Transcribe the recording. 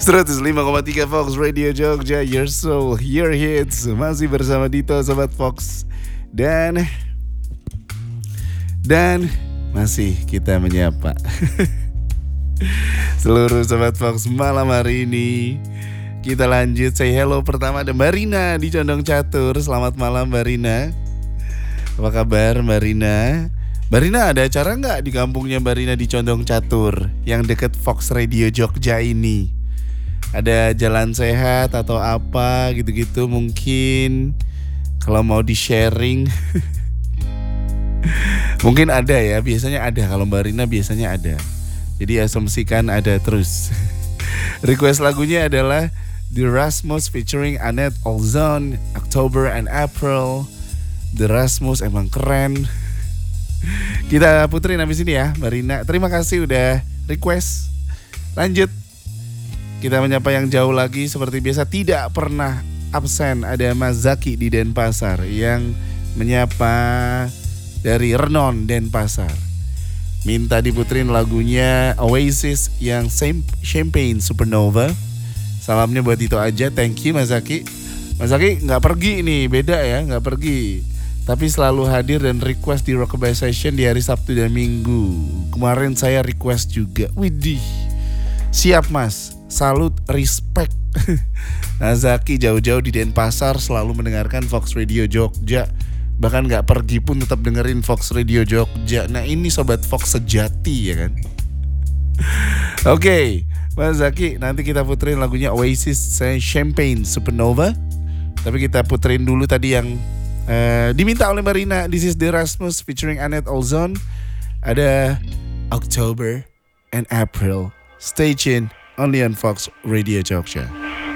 105,3 Fox Radio Jogja, Your Soul, Your Hits. Masih bersama Dito, Sobat Fox. Dan masih kita menyapa seluruh Sobat Fox malam hari ini. Kita lanjut, say hello. Pertama ada Mbak Rina di Condong Catur. Selamat malam Mbak Rina. Apa kabar Mbak Rina? Mbak Rina, ada acara gak di kampungnya Mbak Rina di Condong Catur yang deket Fox Radio Jogja ini? Ada jalan sehat atau apa gitu-gitu mungkin. Kalau mau di sharing mungkin ada ya, biasanya ada. Kalau Mbak Rina biasanya ada. Jadi asumsikan ada terus. Request lagunya adalah The Rasmus featuring Annette Olzon, October and April. The Rasmus emang keren. Kita puterin habis ini ya Mbak Rina. Terima kasih udah request. Lanjut, kita menyapa yang jauh lagi. Seperti biasa tidak pernah absen. Ada Mas Zaki di Denpasar yang menyapa dari Renon Denpasar. Minta diputerin lagunya Oasis yang Champagne Supernova. Salamnya buat itu aja. Thank you Mas Zaki. Mas Zaki gak pergi nih, beda ya, gak pergi, tapi selalu hadir dan request di Rockabye Session di hari Sabtu dan Minggu. Kemarin saya request juga. Widih, siap Mas, salut, respect. Nazaki jauh-jauh di Denpasar selalu mendengarkan Fox Radio Jogja. Bahkan gak pergi pun tetap dengerin Fox Radio Jogja. Nah ini Sobat Fox sejati ya kan. Oke, Mas Zaki, nanti kita puterin lagunya Oasis Champagne Supernova. Tapi kita puterin dulu tadi yang diminta oleh Marina. This is The Rasmus featuring Annette Olzon. Ada October and April. Stay tuned only on Fox Radio Jogja.